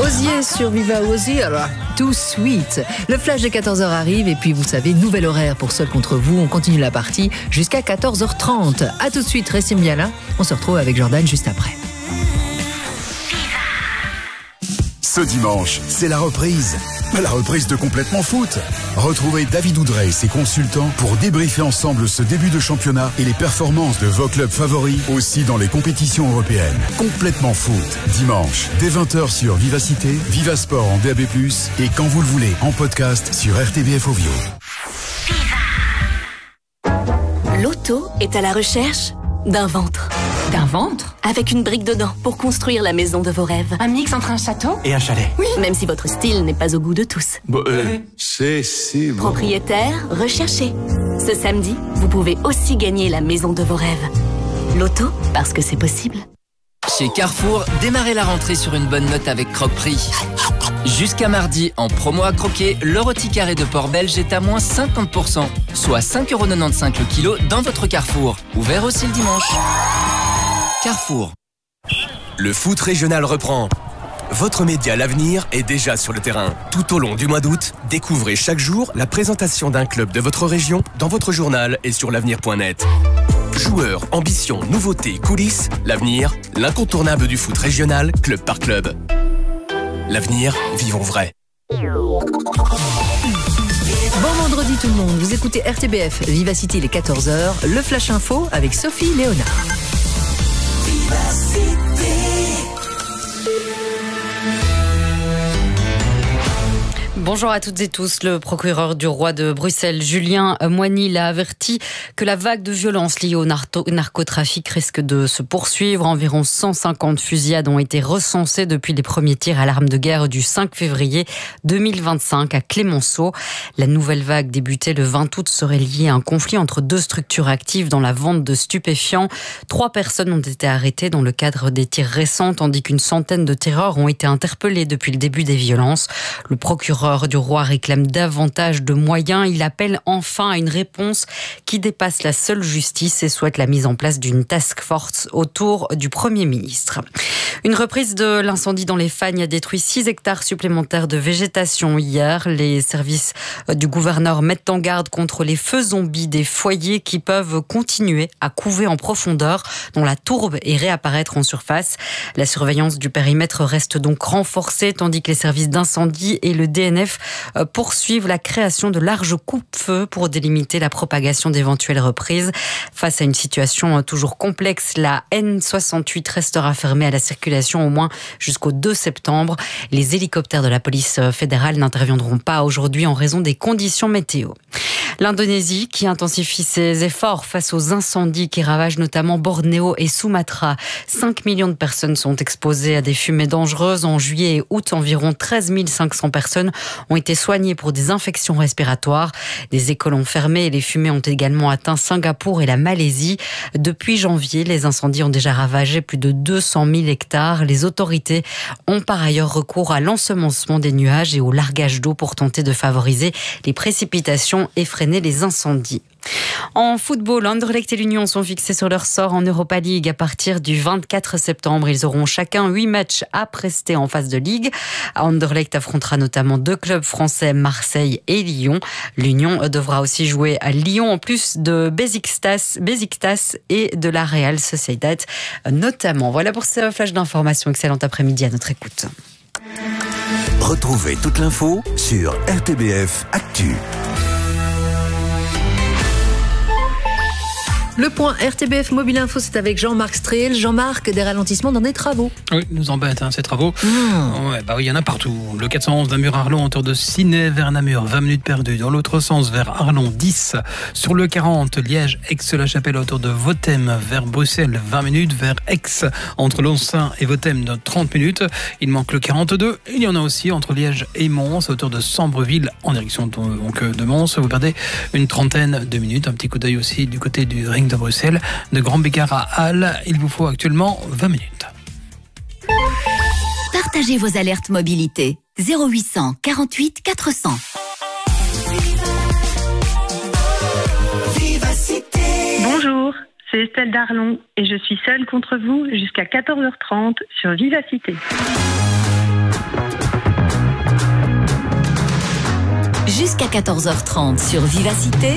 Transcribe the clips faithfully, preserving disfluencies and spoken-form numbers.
Osier sur Viva Osier, Too Sweet. Le flash de quatorze heures arrive et puis vous savez, nouvel horaire pour Seul contre vous. On continue la partie jusqu'à quatorze heures trente. A tout de suite, restez bien là. On se retrouve avec Jordan juste après. Ce dimanche, c'est la reprise. La reprise de Complètement Foot. Retrouvez David Oudrey et ses consultants pour débriefer ensemble ce début de championnat et les performances de vos clubs favoris aussi dans les compétitions européennes. Complètement Foot. Dimanche, dès vingt heures sur Vivacité, Vivasport en D A B plus, et quand vous le voulez, en podcast sur R T B F Ovio. Loto est à la recherche d'un ventre. D'un ventre ? Avec une brique dedans pour construire la maison de vos rêves. Un mix entre un château et un chalet. Oui. Même si votre style n'est pas au goût de tous. Bon, euh, c'est si bon. Propriétaire recherché. Ce samedi, vous pouvez aussi gagner la maison de vos rêves. Loto, parce que c'est possible. Chez Carrefour, démarrez la rentrée sur une bonne note avec Croque-Prix. Jusqu'à mardi, en promo à croquer, le rôti carré de porc belge est à moins cinquante pour cent, soit cinq euros quatre-vingt-quinze le kilo dans votre Carrefour. Ouvert aussi le dimanche. Carrefour. Le foot régional reprend. Votre média L'Avenir est déjà sur le terrain. Tout au long du mois d'août, découvrez chaque jour la présentation d'un club de votre région dans votre journal et sur l'avenir point net. Joueurs, ambitions, nouveautés, coulisses, L'Avenir, l'incontournable du foot régional, club par club. L'Avenir, vivons vrai. Bon vendredi tout le monde, vous écoutez R T B F, Vivacité, les quatorze heures, le Flash Info avec Sophie Léonard. Bonjour à toutes et tous. Le procureur du roi de Bruxelles, Julien Moigny, l'a averti que la vague de violence liée au narcotrafic risque de se poursuivre. Environ cent cinquante fusillades ont été recensées depuis les premiers tirs à l'arme de guerre du cinq février deux mille vingt-cinq à Clémenceau. La nouvelle vague débutée le vingt août serait liée à un conflit entre deux structures actives dans la vente de stupéfiants. Trois personnes ont été arrêtées dans le cadre des tirs récents, tandis qu'une centaine de tireurs ont été interpellés depuis le début des violences. Le procureur du roi réclame davantage de moyens. Il appelle enfin à une réponse qui dépasse la seule justice et souhaite la mise en place d'une task force autour du Premier ministre. Une reprise de l'incendie dans les Fagnes a détruit six hectares supplémentaires de végétation hier. Les services du gouverneur mettent en garde contre les feux zombies des foyers qui peuvent continuer à couver en profondeur, dont la tourbe et réapparaître en surface. La surveillance du périmètre reste donc renforcée, tandis que les services d'incendie et le D N F poursuivent la création de larges coupe-feux pour délimiter la propagation d'éventuelles reprises. Face à une situation toujours complexe, la N soixante-huit restera fermée à la circulation au moins jusqu'au deux septembre. Les hélicoptères de la police fédérale n'interviendront pas aujourd'hui en raison des conditions météo. L'Indonésie qui intensifie ses efforts face aux incendies qui ravagent notamment Bornéo et Sumatra. cinq millions de personnes sont exposées à des fumées dangereuses. En juillet et août, environ treize mille cinq cents personnes ont été soignées pour des infections respiratoires. Des écoles ont fermé et les fumées ont également atteint Singapour et la Malaisie. Depuis janvier, les incendies ont déjà ravagé plus de deux cent mille hectares. Les autorités ont par ailleurs recours à l'ensemencement des nuages et au largage d'eau pour tenter de favoriser les précipitations et freiner les incendies. En football, Anderlecht et l'Union sont fixés sur leur sort en Europa League à partir du vingt-quatre septembre. Ils auront chacun huit matchs à prester en phase de ligue. Anderlecht affrontera notamment deux clubs français, Marseille et Lyon. L'Union devra aussi jouer à Lyon en plus de Besiktas, Besiktas et de la Real Sociedad notamment. Voilà pour ce flash d'information. Excellent après-midi à notre écoute. Retrouvez toute l'info sur R T B F Actu. Le point R T B F Mobile Info, c'est avec Jean-Marc Stréel. Jean-Marc, des ralentissements dans des travaux. Oui, nous embête hein, ces travaux. Mmh. Ouais, bah oui, il y en a partout. Le quatre cent onze Namur-Arlon, en tour de Ciney vers Namur, vingt minutes perdues. Dans l'autre sens, vers Arlon, dix. Sur le quarante, Liège-Aix-la-Chapelle, autour de Vothème vers Bruxelles, vingt minutes. Vers Aix, entre Lonsin et Vothème, de trente minutes. Il manque le quarante-deux. Il y en a aussi entre Liège et Mons, autour de Sambreville, en direction donc de Mons. Vous perdez une trentaine de minutes. Un petit coup d'œil aussi du côté du ring de Bruxelles, de Grand Bicard à Halle. Il vous faut actuellement vingt minutes. Partagez vos alertes mobilité. zéro huit cent quarante-huit quatre cents. Bonjour, c'est Estelle Darlon et je suis seule contre vous jusqu'à quatorze heures trente sur Vivacité. quatorze heures trente sur Vivacité.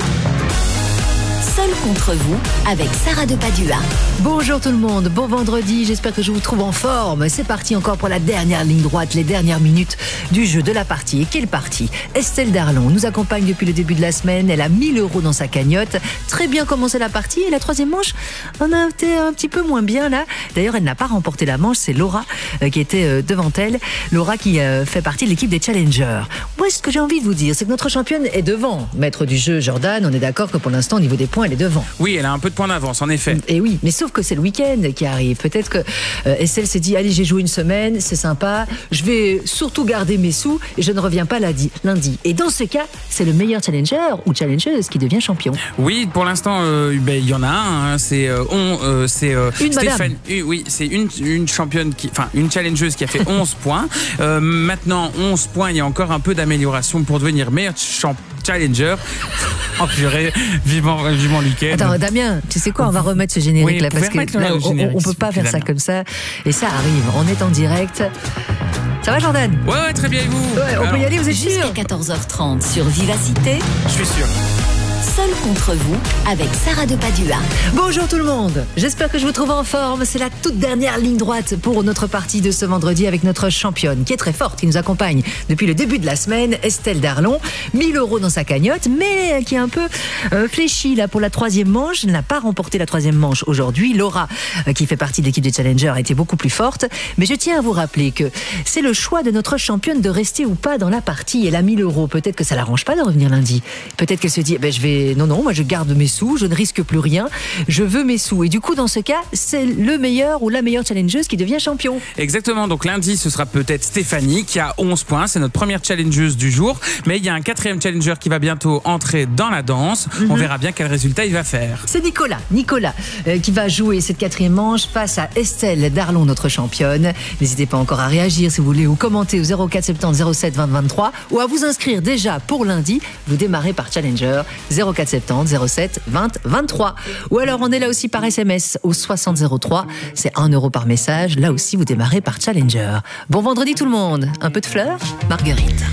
Seul contre vous, avec Sarah de Padua. Bonjour tout le monde, bon vendredi, j'espère que je vous trouve en forme. C'est parti encore pour la dernière ligne droite, les dernières minutes du jeu de la partie. Et quelle partie? Estelle Darlon nous accompagne depuis le début de la semaine, elle a mille euros dans sa cagnotte. Très bien commencé la partie et la troisième manche, on a été un petit peu moins bien là. D'ailleurs, elle n'a pas remporté la manche, c'est Laura euh, qui était euh, devant elle. Laura qui euh, fait partie de l'équipe des Challengers. Moi, ce que j'ai envie de vous dire, c'est que notre championne est devant. Maître du jeu, Jordan, on est d'accord que pour l'instant, au niveau des points, elle est devant. Oui, elle a un peu de points d'avance, en effet. Et oui, mais sauf que c'est le week-end qui arrive. Peut-être que euh, Estelle s'est dit, allez, j'ai joué une semaine, c'est sympa, je vais surtout garder mes sous et je ne reviens pas lundi. lundi. Et dans ce cas, c'est le meilleur challenger ou challengeuse qui devient champion. Oui, pour l'instant, euh, ben, il y en a un. Hein, c'est euh, on, euh, c'est euh, une Stéphane. Euh, oui, c'est une, une championne, qui, enfin une challengeuse qui a fait onze points. Euh, maintenant, onze points, il y a encore un peu d'amélioration pour devenir meilleur champ challenger. Oh purée, vivement, vivement week-end. Attends, Damien, tu sais quoi, on va remettre ce générique oui, là parce que là, on, on peut pas faire ça Damien. comme ça. Et ça arrive, on est en direct. Ça va, Jordan? Ouais, ouais, très bien, et vous? Ouais, on Alors, peut y aller, vous êtes sûr? Jusqu'à quatorze heures trente sur Vivacité. Je suis sûr. Seul contre vous, avec Sarah de Padua. Bonjour tout le monde, j'espère que je vous trouve en forme. C'est la toute dernière ligne droite pour notre partie de ce vendredi avec notre championne qui est très forte, qui nous accompagne depuis le début de la semaine, Estelle Darlon. mille euros dans sa cagnotte, mais qui est un peu euh, fléchie là pour la troisième manche. Elle n'a pas remporté la troisième manche aujourd'hui. Laura, euh, qui fait partie de l'équipe des Challengers, a été beaucoup plus forte. Mais je tiens à vous rappeler que c'est le choix de notre championne de rester ou pas dans la partie. Elle a mille euros. Peut-être que ça l'arrange pas de revenir lundi. Peut-être qu'elle se dit, ben, je vais non, non, moi je garde mes sous, je ne risque plus rien, je veux mes sous. Et du coup, dans ce cas, c'est le meilleur ou la meilleure challengeuse qui devient champion. Exactement, donc lundi, ce sera peut-être Stéphanie qui a onze points, c'est notre première challengeuse du jour. Mais il y a un quatrième challenger qui va bientôt entrer dans la danse. Mm-hmm. On verra bien quel résultat il va faire. C'est Nicolas, Nicolas euh, qui va jouer cette quatrième manche face à Estelle Darlon, notre championne. N'hésitez pas encore à réagir si vous voulez ou commenter au zéro quatre soixante-dix zéro sept vingt vingt-trois ou à vous inscrire déjà pour lundi. Vous démarrez par Challenger zéro quatre soixante-dix zéro sept vingt vingt-trois. Ou alors on est là aussi par S M S au soixante zéro trois. C'est un euro par message. Là aussi vous démarrez par Challenger. Bon vendredi tout le monde. Un peu de fleurs, Marguerite.